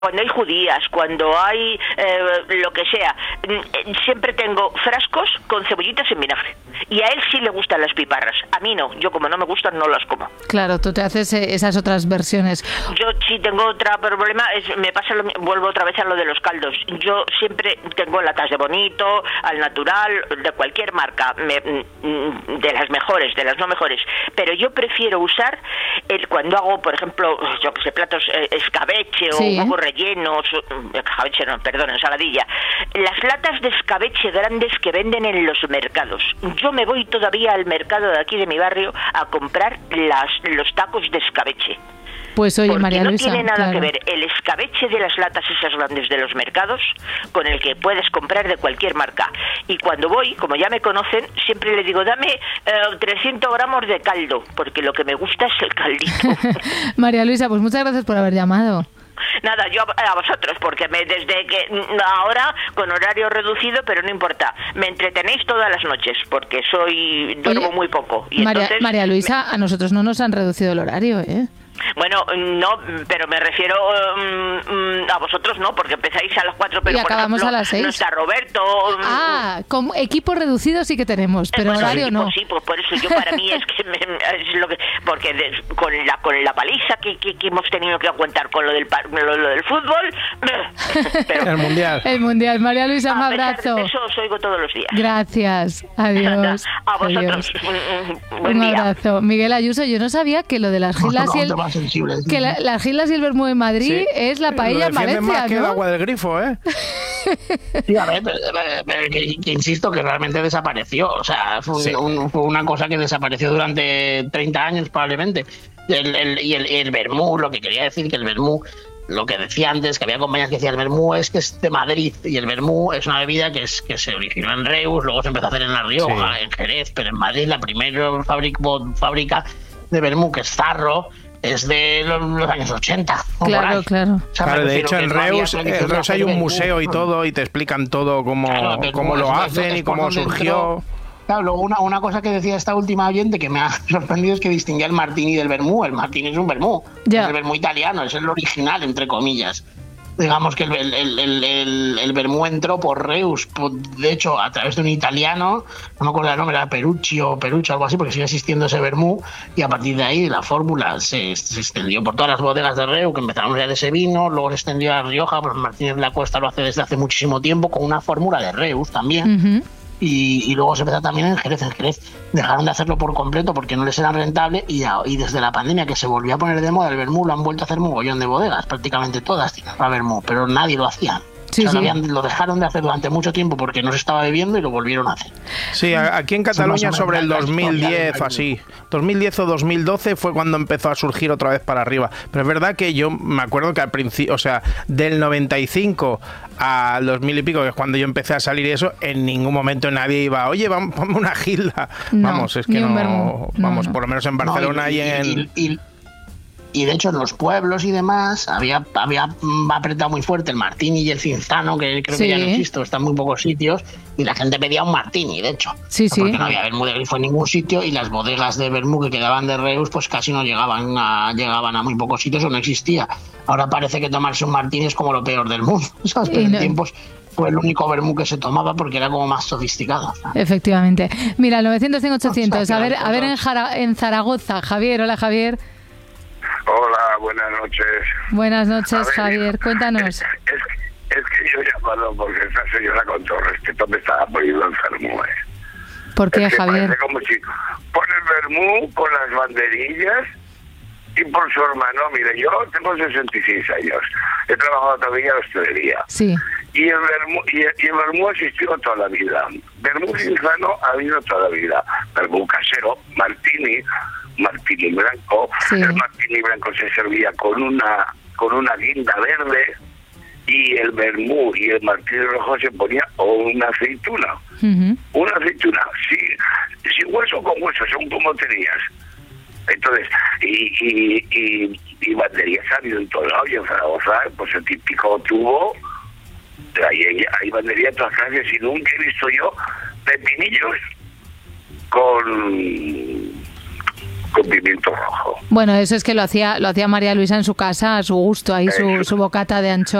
Cuando hay judías, cuando hay lo que sea, siempre tengo frascos con cebollitas en vinagre. Y a él sí le gustan las piparras. A mí no. Yo como no me gustan, no las como. Claro, tú te haces esas otras versiones. Yo sí tengo otro problema, vuelvo otra vez a lo de los caldos. Yo siempre tengo latas de Bonito, al natural, de cualquier marca, de las mejores, de las no mejores. Pero yo prefiero usar, cuando hago, por ejemplo, yo que sé, platos escabeche o huevos rellenos, escabeche no, perdón, ensaladilla. Las latas de escabeche grandes que venden en los mercados. Yo me voy todavía al mercado de aquí de mi barrio a comprar los tacos de escabeche. Pues oye, porque María Luisa, no tiene nada claro. que ver el escabeche de las latas esas grandes de los mercados con el que puedes comprar de cualquier marca. Y cuando voy, como ya me conocen, siempre le digo, dame 300 gramos de caldo, porque lo que me gusta es el caldito. María Luisa, pues muchas gracias por haber llamado. Nada, yo a vosotros, porque desde que ahora con horario reducido, pero no importa, me entretenéis todas las noches, porque duermo muy poco. Y María Luisa, a nosotros no nos han reducido el horario, ¿eh? Bueno, no, pero me refiero a vosotros no, porque empezáis a las 4, pero y acabamos, por ejemplo, a las 6. No está Roberto. Con equipo reducido sí que tenemos, pero horario no. Sí, pues por eso yo para mí es que es lo que, porque con la paliza que hemos tenido que aguantar con lo del fútbol. Pero, el mundial. María Luisa, un abrazo. De eso os oigo todos los días. Gracias, adiós. A vosotros. Un abrazo. Miguel Ayuso, yo no sabía que lo de las gilas y las gilas y el vermú en Madrid es la paella en Valencia, más ¿no? que el agua del grifo, ¿eh? Sí, a ver, que insisto que realmente desapareció. O sea, fue una cosa que desapareció durante 30 años probablemente. Y el vermú, lo que quería decir que el vermú, lo que decía antes, que había compañías que decían el vermú es que es de Madrid, y el vermú es una bebida que se originó en Reus, luego se empezó a hacer en La Rioja, en Jerez, pero en Madrid la primera fábrica de vermú, que es Zarro, es de los años 80. Claro. O sea, claro, de hecho en Reus hay un museo y todo, y te explican todo cómo lo hacen y cómo surgió. Claro, luego una cosa que decía esta última oyente que me ha sorprendido es que distinguía el martini del vermú. El martini es un vermú, es el vermú italiano, es el original, entre comillas. Digamos que el vermú entró por Reus, de hecho, a través de un italiano, no me acuerdo el nombre, era Perucci o algo así, porque sigue existiendo ese vermú, y a partir de ahí la fórmula se extendió por todas las bodegas de Reus, que empezaron ya de ese vino, luego se extendió a La Rioja, pues Martínez de la Cuesta lo hace desde hace muchísimo tiempo, con una fórmula de Reus también. Y luego se empezó también en Jerez. En Jerez dejaron de hacerlo por completo porque no les era rentable, y desde la pandemia, que se volvió a poner de moda el vermú, lo han vuelto a hacer mogollón de bodegas, prácticamente todas tienen vermú, pero nadie lo hacía. Lo dejaron de hacer durante mucho tiempo porque no se estaba bebiendo y lo volvieron a hacer. Sí, aquí en Cataluña sobre el 2010 así. 2010 o 2012 fue cuando empezó a surgir otra vez para arriba. Pero es verdad que yo me acuerdo que al principio, o sea, del 95 al 2000 y pico, que es cuando yo empecé a salir y eso, en ningún momento nadie iba, oye, vamos, ponme una gilda. Vamos, es que no, vamos, por lo menos en Barcelona y de hecho en los pueblos y demás había apretado muy fuerte el martini y el cinzano, que creo que ya no existe, está en muy pocos sitios, y la gente pedía un martini, de hecho, porque no había vermú de grifo en ningún sitio, y las bodegas de vermú que quedaban de Reus pues casi no llegaban a muy pocos sitios, o no existía. Ahora parece que tomarse un martini es como lo peor del mundo, ¿sabes? Pero en tiempos fue el único vermú que se tomaba porque era como más sofisticado, ¿sabes? Efectivamente. Mira, el 900-100-800, a ver en Zaragoza. Javier, hola Javier. Hola, buenas noches. Buenas noches, Javier. Cuéntanos. Es que yo he llamado porque esta señora, con todo respeto, me estaba poniendo enfermo. ¿Por qué, Javier? Parece como si pone el vermú con las banderillas y por su hermano. Mire, yo tengo 66 años. He trabajado todavía en la hostelería. Sí. Y el vermú ha existido toda la vida. Vermú cinzano ha habido toda la vida. Vermú casero, martini blanco. Sí. El martini blanco se servía con una guinda verde, y el vermú y el martini rojo se ponía una aceituna. Una aceituna, sin hueso con hueso, son como tenías. Entonces, y banderías ha habido en todo lado, y en Zaragoza, pues el típico tubo, hay banderías de todas clases, y nunca he visto yo pepinillos con con pimiento rojo. Bueno, eso es que lo hacía María Luisa en su casa, a su gusto, ahí su bocata de anchoa.